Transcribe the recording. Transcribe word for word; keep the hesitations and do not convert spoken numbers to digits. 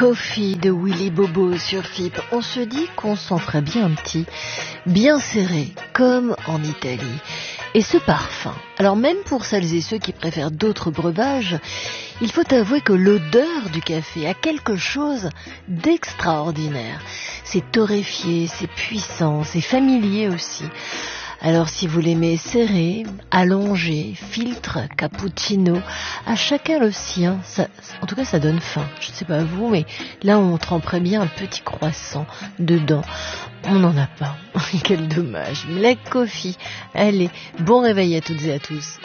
Coffee de Willy Bobo sur F I P. On se dit qu'on s'en ferait bien un petit, bien serré, comme en Italie. Et ce parfum, alors même pour celles et ceux qui préfèrent d'autres breuvages, il faut avouer que l'odeur du café a quelque chose d'extraordinaire. C'est torréfié, c'est puissant, c'est familier aussi. Alors si vous l'aimez serré, allongé, filtre, cappuccino, à chacun le sien, ça, en tout cas ça donne faim. Je ne sais pas vous, mais là on tremperait bien un petit croissant dedans. On n'en a pas. Quel dommage. Black Coffee. Allez, bon réveil à toutes et à tous.